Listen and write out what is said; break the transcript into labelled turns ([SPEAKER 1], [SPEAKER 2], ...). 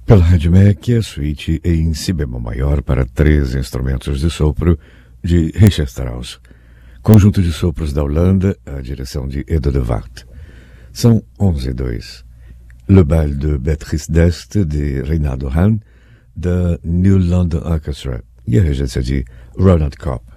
[SPEAKER 1] Pela Rádio MEC, a suíte em si bemol maior para 3 instrumentos de sopro de Richard Strauss. Conjunto de sopros da Holanda, a direção de Edo de Wacht. São 11:02. Le Bal de Beatrice d'Este, de Reynaldo Hahn, da New London Orchestra, e a regência de Ronald Kopp.